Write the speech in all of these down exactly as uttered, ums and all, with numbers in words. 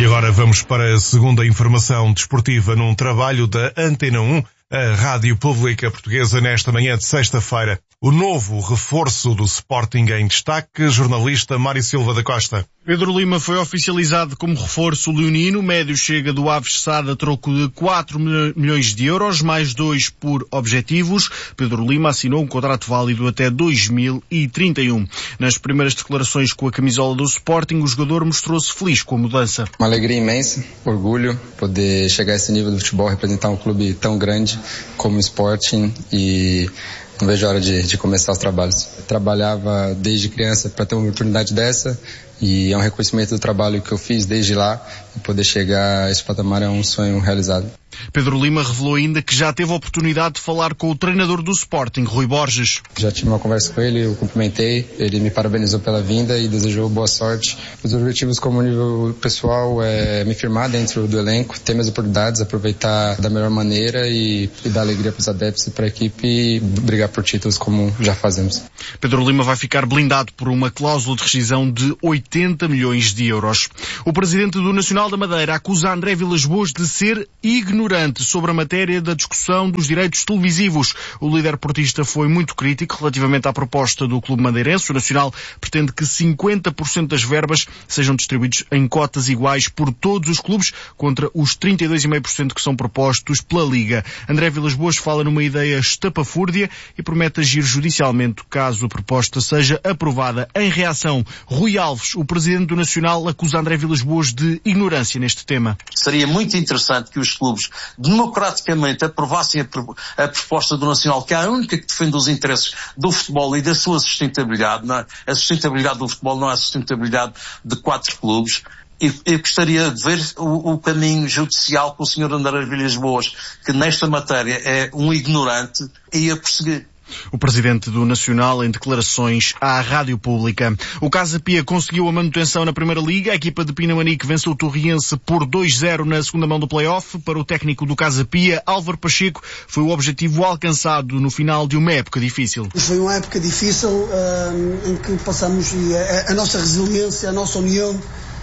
E agora vamos para a segunda informação desportiva num trabalho da Antena um, a Rádio Pública Portuguesa, nesta manhã de sexta-feira. O novo reforço do Sporting em destaque, jornalista Mário Silva da Costa. Pedro Lima foi oficializado como reforço leonino. O médio chega do Aves Sada a troco de quatro milhões de euros, mais dois por objetivos. Pedro Lima assinou um contrato válido até dois mil e trinta e um. Nas primeiras declarações com a camisola do Sporting, o jogador mostrou-se feliz com a mudança. Uma alegria imensa, orgulho, poder chegar a esse nível do futebol, representar um clube tão grande como o Sporting, e não vejo a hora de, de começar os trabalhos. Eu trabalhava desde criança para ter uma oportunidade dessa, e é um reconhecimento do trabalho que eu fiz desde lá, e poder chegar a esse patamar é um sonho realizado. Pedro Lima revelou ainda que já teve a oportunidade de falar com o treinador do Sporting, Rui Borges. Já tive uma conversa com ele, eu cumprimentei, ele me parabenizou pela vinda e desejou boa sorte. Os objetivos como nível pessoal é me firmar dentro do elenco, ter minhas oportunidades, aproveitar da melhor maneira e, e dar alegria para os adeptos e para a equipe e brigar por títulos como já fazemos. Pedro Lima vai ficar blindado por uma cláusula de rescisão de oitenta milhões de euros. O presidente do Nacional da Madeira acusa André Vilas-Boas de ser ignorante sobre a matéria da discussão dos direitos televisivos. O líder portista foi muito crítico relativamente à proposta do clube madeirense. O Nacional pretende que cinquenta por cento das verbas sejam distribuídos em cotas iguais por todos os clubes, contra os trinta e dois vírgula cinco por cento que são propostos pela Liga. André Vilas-Boas fala numa ideia estapafúrdia e promete agir judicialmente caso a proposta seja aprovada. Em reação, Rui Alves, o presidente do Nacional, acusa André Vilas-Boas de ignorância neste tema. Seria muito interessante que os clubes democraticamente aprovassem a, a proposta do Nacional, que é a única que defende os interesses do futebol e da sua sustentabilidade. Não é? A sustentabilidade do futebol não é a sustentabilidade de quatro clubes. E eu gostaria de ver o, o caminho judicial com o senhor André Vilas-Boas, que nesta matéria é um ignorante, e a perseguir. O presidente do Nacional em declarações à Rádio Pública. O Casa Pia conseguiu a manutenção na Primeira Liga. A equipa de Pinamanique venceu o Torriense por dois zero na segunda mão do play-off. Para o técnico do Casa Pia, Álvaro Pacheco, foi o objetivo alcançado no final de uma época difícil. Foi uma época difícil uh, em que passamos e a, a nossa resiliência, a nossa união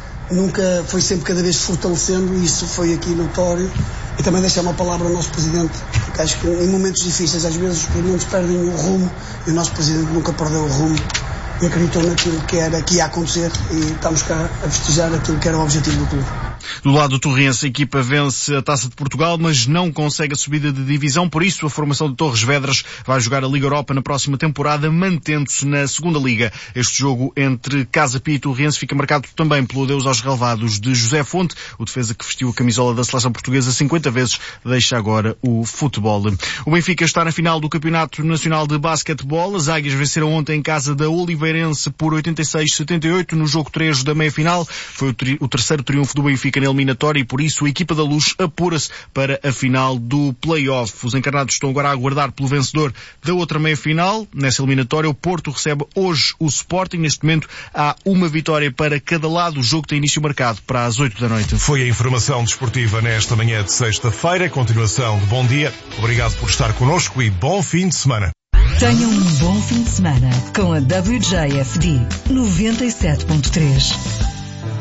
nunca foi sempre cada vez fortalecendo, e isso foi aqui notório. E também deixar uma palavra ao nosso presidente, porque acho que em momentos difíceis às vezes os clientes perdem o rumo, e o nosso presidente nunca perdeu o rumo e acreditou naquilo que era que ia acontecer, e estamos cá a festejar aquilo que era o objetivo do clube. Do lado do Torriense, a equipa vence a Taça de Portugal, mas não consegue a subida de divisão. Por isso, a formação de Torres Vedras vai jogar a Liga Europa na próxima temporada, mantendo-se na segunda Liga. Este jogo entre Casa Pia e Torriense fica marcado também pelo adeus aos relevados de José Fonte. O defesa que vestiu a camisola da seleção portuguesa cinquenta vezes deixa agora o futebol. O Benfica está na final do Campeonato Nacional de Basquetebol. As Águias venceram ontem em casa da Oliveirense por oitenta e seis a setenta e oito no jogo três da meia-final. Foi o, tri- o terceiro triunfo do Benfica na eliminatória, e por isso a equipa da Luz apura-se para a final do play-off. Os encarnados estão agora a aguardar pelo vencedor da outra meia-final. Nessa eliminatória, o Porto recebe hoje o Sporting. Neste momento há uma vitória para cada lado. O jogo tem início marcado para as oito da noite. Foi a informação desportiva nesta manhã de sexta-feira. Continuação de bom dia. Obrigado por estar connosco e bom fim de semana. Tenham um bom fim de semana com a W J F D noventa e sete ponto três.